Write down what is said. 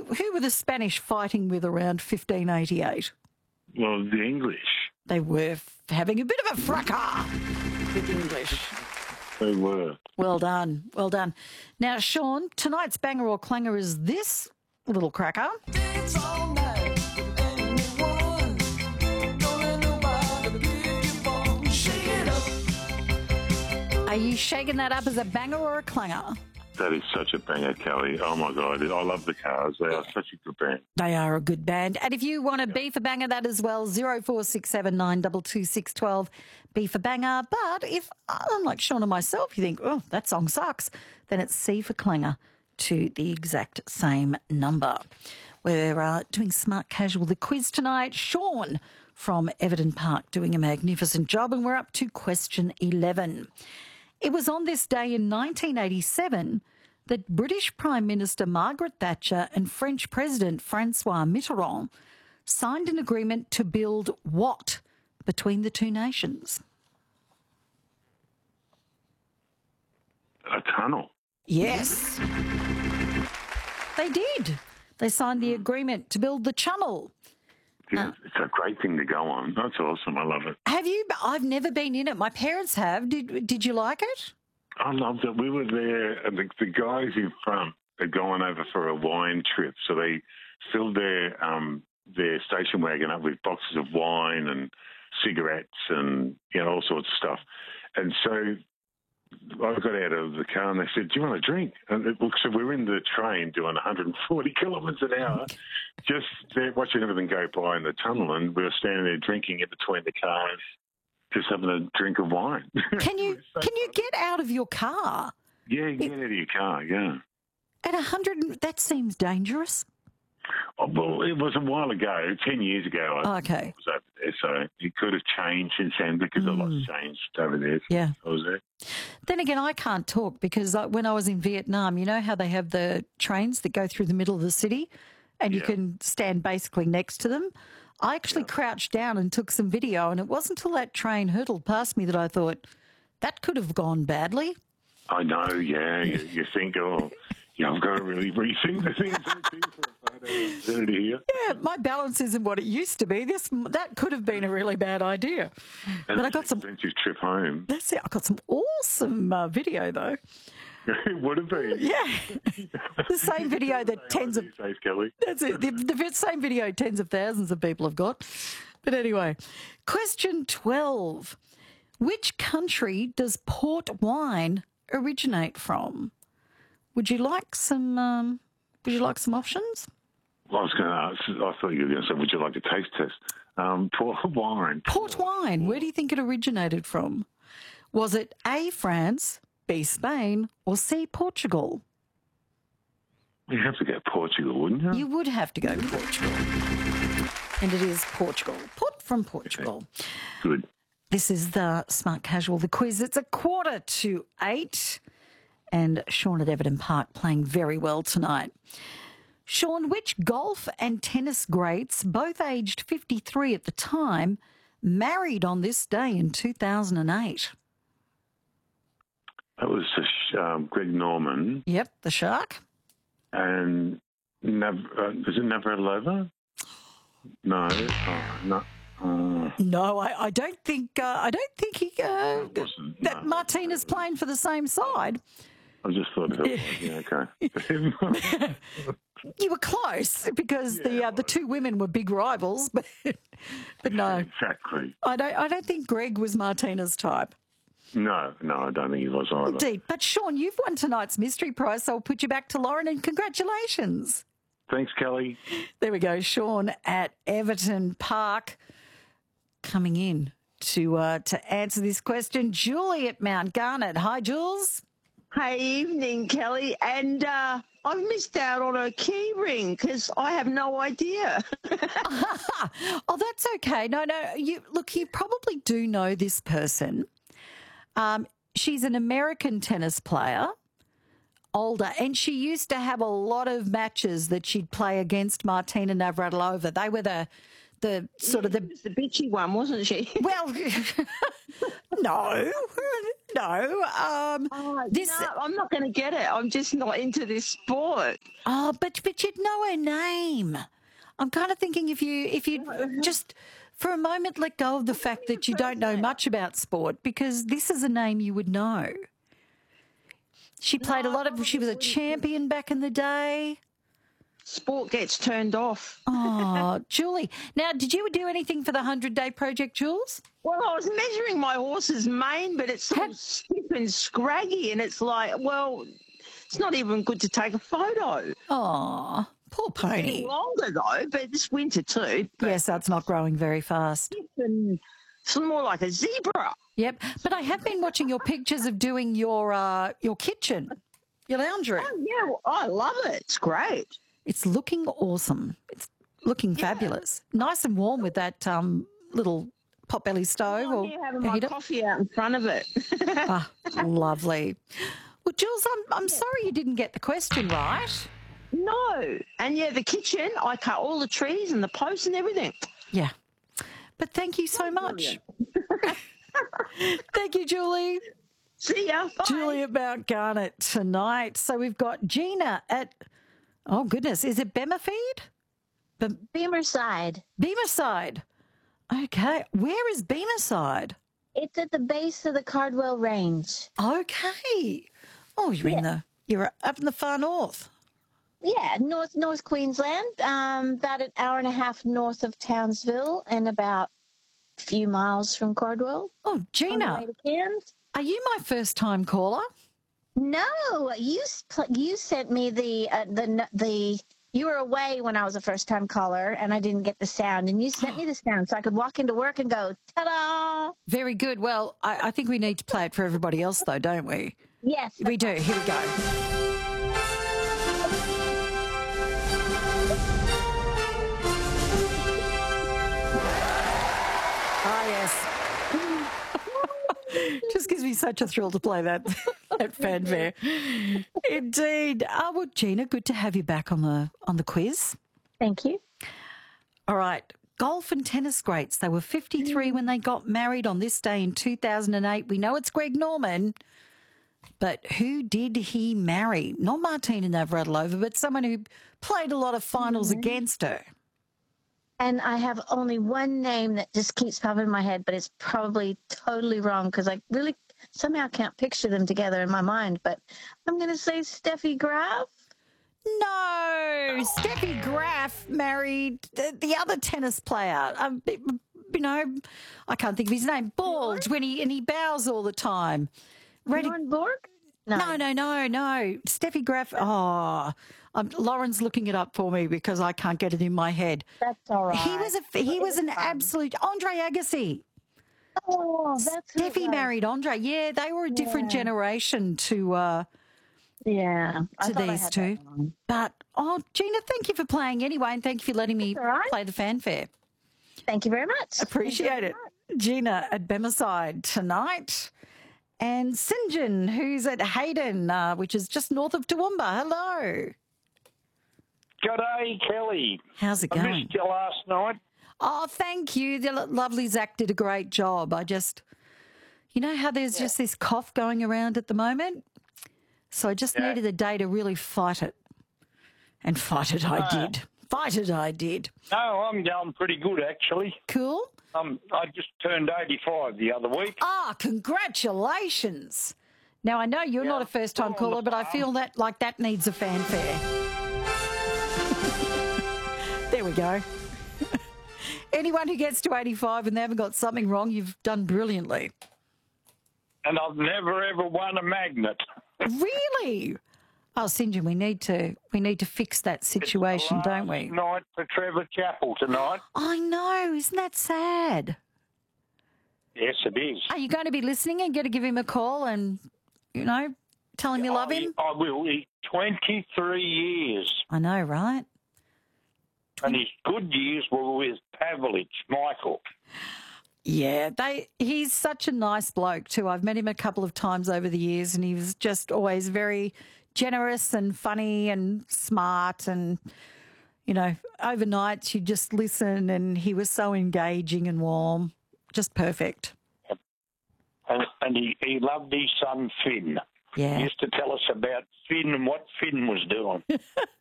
who were the Spanish fighting with around 1588? Well, the English. They were having a bit of a fracas with the English. They were. Well done, well done. Now, Sean, tonight's banger or clanger is this little cracker. Dance all night with anyone. Don't let nobody pick your bone. Shake it up. Are you shaking that up as a banger or a clanger? That is such a banger, Kelly. Oh, my God. I love the Cars. They are such a good band. They are a good band. And if you want to be for banger that as well, 0467 be for banger. But if, unlike Sean and myself, you think, oh, that song sucks, then it's C for clanger to the exact same number. We're doing Smart Casual, the quiz tonight. Sean from Everton Park doing a magnificent job, and we're up to question 11. It was on this day in 1987 that British Prime Minister Margaret Thatcher and French President Francois Mitterrand signed an agreement to build what between the two nations? A tunnel. Yes. They did. They signed the agreement to build the channel. Yeah, it's a great thing to go on. That's awesome. I love it. Have you? I've never been in it. My parents have. Did you like it? I loved it. We were there, and the guys in front had gone over for a wine trip, so they filled their station wagon up with boxes of wine and cigarettes and all sorts of stuff. And so I got out of the car and they said, "Do you want a drink?" And so we were in the train doing 140 kilometres an hour, just there watching everything go by in the tunnel, and we were standing there drinking in between the cars, just having a drink of wine. Can you get out of your car? Yeah, you can get out of your car, yeah. At 100, that seems dangerous. Oh, well, it was a while ago, 10 years ago. Okay. I was over there, so it could have changed since then because a lot's changed over there since Yeah. I was there. Then again, I can't talk because when I was in Vietnam, you know how they have the trains that go through the middle of the city and you can stand basically next to them? I actually crouched down and took some video, and it wasn't until that train hurtled past me that I thought, that could have gone badly. I know, yeah. You think, I've got to really rethink the things I do for a photo here. Yeah, my balance isn't what it used to be. That could have been a really bad idea. And but I got some expensive trip home. That's it. I got some awesome video though. It would have been. Yeah, the same video that tens of Kelly. That's it. The same video tens of thousands of people have got. But anyway, question 12: which country does port wine originate from? Would you like some options? Well, I was going to ask. I thought you were going to say, "Would you like a taste test?" Port wine. Port wine. Where do you think it originated from? Was it A, France, B, Spain, or C, Portugal? You have to go Portugal, wouldn't you? You would have to go Portugal. And it is Portugal. Port from Portugal. Okay. Good. This is the Smart Casual, the quiz. It's 7:45. And Sean at Everton Park playing very well tonight. Sean, which golf and tennis greats, both aged 53 at the time, married on this day in 2008? That was Greg Norman. Yep, the Shark. And is it Navratilova? No. No. No, I don't think he. That Martina's playing for the same side. I just thought of it. Yeah, okay. You were close because the two women were big rivals, but no. Exactly. I don't think Greg was Martina's type. No, I don't think he was either. Indeed. But Sean, you've won tonight's mystery prize, so I'll put you back to Lauren, and congratulations. Thanks, Kelly. There we go. Sean at Everton Park coming in to answer this question. Julie at Mount Garnet. Hi, Jules. Hey, evening, Kelly. And I've missed out on a key ring because I have no idea. Oh, that's okay. No. You probably do know this person. She's an American tennis player, older, and she used to have a lot of matches that she'd play against Martina Navratilova. They were the sort of the She was the bitchy one, wasn't she? well, no, know. This. No, I'm not going to get it. I'm just not into this sport. Oh, but you'd know her name. I'm kind of thinking if you just for a moment let go of the fact that you don't know much about sport, because this is a name you would know. She played a lot of. She was a champion back in the day. Sport gets turned off. Oh, Julie. Now, did you do anything for the 100-day project, Jules? Well, I was measuring my horse's mane, but it's all stiff and scraggy, and it's like, well, it's not even good to take a photo. Oh, poor pony. Longer though, but it's winter too. But Yes, that's not growing very fast. it's more like a zebra. Yep. But I have been watching your pictures of doing your kitchen, your lounge room. Oh yeah, well, I love it. It's great. It's looking awesome. It's looking fabulous. Nice and warm with that little potbelly stove I'm or here having my heater. coffee out in front of it. Ah, lovely. Well, Jules, I'm sorry you didn't get the question right. No, and yeah, the kitchen. I cut all the trees and the posts and everything. Yeah. But thank you so much. Thank you, Julie. See ya. Bye. Julie at Mount Garnet tonight. So we've got Gina at, oh goodness, is it Bemerfeed? Beamerside. Beamerside. Okay. Where is Beamerside? It's at the base of the Cardwell Range. Okay. Oh, you're up in the far north. Yeah, North Queensland. About an hour and a half north of Townsville, and about a few miles from Cardwell. Oh, On the Gina, way to Cairns. are you my first time caller? No, you sent me the. You were away when I was a first time caller, and I didn't get the sound, and you sent me the sound so I could walk into work and go, ta-da! Very good. Well, I think we need to play it for everybody else, though, don't we? Yes, We do. Here we go. Ah, yes. Just gives me such a thrill to play that fanfare. Indeed. Well, Gina, good to have you back on the quiz. Thank you. All right. Golf and tennis greats. They were 53 when they got married on this day in 2008. We know it's Greg Norman, but who did he marry? Not Martina Navratilova, but someone who played a lot of finals against her. And I have only one name that just keeps popping in my head, but it's probably totally wrong because I really somehow can't picture them together in my mind. But I'm going to say Steffi Graf. No, Steffi Graf married the other tennis player. I can't think of his name. Bald when he bows all the time. Bjorn Borg? No. Steffi Graf. Oh, Lauren's looking it up for me because I can't get it in my head. That's all right. He was an absolute Andre Agassi. Oh, that's who it Steffi was. married Andre. Yeah, they were a different generation to Yeah. I thought I these had two. that wrong. But Gina, thank you for playing anyway, and thank you for letting me That's all right. play the fanfare. Thank you very much. Appreciate it. Gina at Bemerside tonight. And St. John, who's at Hayden, which is just north of Toowoomba. Hello. G'day, Kelly. How's it I going? missed you last night. Oh, thank you. The lovely Zach did a great job. You know how there's just this cough going around at the moment? So I just needed a day to really fight it. And fight it I did. Fight it I did. No, I'm going pretty good, actually. Cool. I just turned 85 the other week. Ah, congratulations. Now, I know you're not a first-time Still on the caller, but I feel that needs a fanfare. There we go. Anyone who gets to 85 and they haven't got something wrong, you've done brilliantly. And I've never, ever won a magnet. Really? Oh, St. John, we need to fix that situation, don't we? Night for Trevor Chappell tonight. I know. Isn't that sad? Yes, it is. Are you going to be listening and going to give him a call and, tell him you love him? I will. He's 23 years. I know, right? And his good years were with Pavlich, Michael. Yeah, he's such a nice bloke too. I've met him a couple of times over the years and he was just always very generous and funny and smart and, overnight you just listen and he was so engaging and warm. Just perfect. and he loved his son Finn. Yeah. He used to tell us about Finn and what Finn was doing.